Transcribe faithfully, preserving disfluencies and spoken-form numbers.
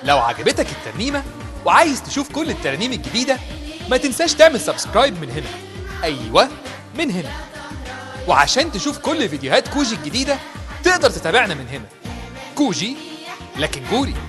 لو عجبتك الترنيمة وعايز تشوف كل الترانيم الجديدة ما تنساش تعمل سبسكرايب من هنا. أيوة من هنا. وعشان تشوف كل فيديوهات كوجي الجديدة تقدر تتابعنا من هنا. كوجي لكن جوري.